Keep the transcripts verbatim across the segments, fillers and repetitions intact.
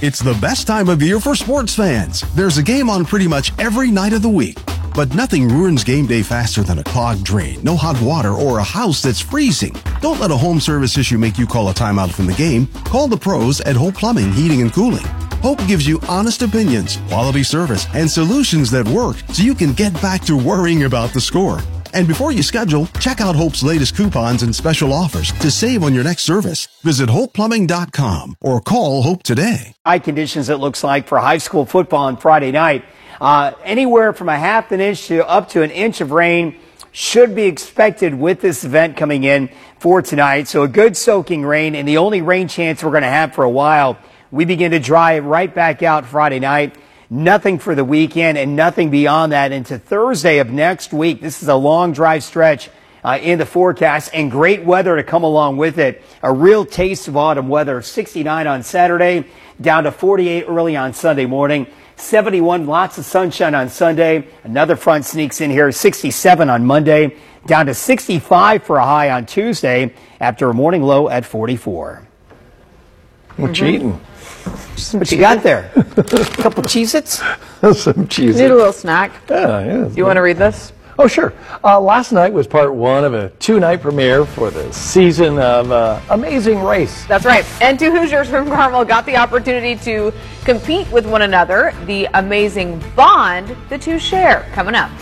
It's the best time of year for sports fans. There's a game on pretty much every night of the week. But nothing ruins game day faster than a clogged drain, no hot water, or a house that's freezing. Don't let a home service issue make you call a timeout from the game. Call the pros at Hope Plumbing, Heating, and Cooling. Hope gives you honest opinions, quality service, and solutions that work so you can get back to worrying about the score. And before you schedule, check out Hope's latest coupons and special offers to save on your next service. Visit hope plumbing dot com or call Hope today. High conditions, it looks like, for high school football on Friday night. Uh, anywhere from a half an inch to up to an inch of rain should be expected with this event coming in for tonight. So a good soaking rain, and the only rain chance we're going to have for a while. We begin to dry right back out Friday night. Nothing for the weekend and nothing beyond that into Thursday of next week. This is a long dry stretch uh, in the forecast and great weather to come along with it. A real taste of autumn weather. sixty-nine on Saturday, down to forty-eight early on Sunday morning. seventy-one, lots of sunshine on Sunday. Another front sneaks in here, sixty-seven on Monday, down to sixty-five for a high on Tuesday after a morning low at forty-four. We're mm-hmm. cheating. What you got there? A couple Cheez-Its? Some Cheez-Its. Need a little snack. Yeah, yeah. Do you want to read this? Oh, sure. Uh, last night was part one of a two-night premiere for the season of uh, Amazing Race. That's right. And two Hoosiers from Carmel got the opportunity to compete with one another. The amazing bond the two share. Coming up.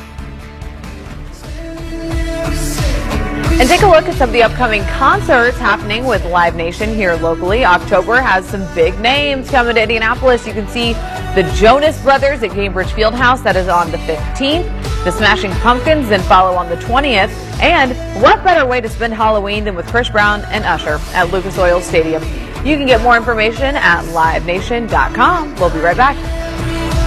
And take a look at some of the upcoming concerts happening with Live Nation here locally. October has some big names coming to Indianapolis. You can see the Jonas Brothers at Gainbridge Fieldhouse. That is on the fifteenth. The Smashing Pumpkins then follow on the twentieth. And what better way to spend Halloween than with Chris Brown and Usher at Lucas Oil Stadium. You can get more information at live nation dot com. We'll be right back.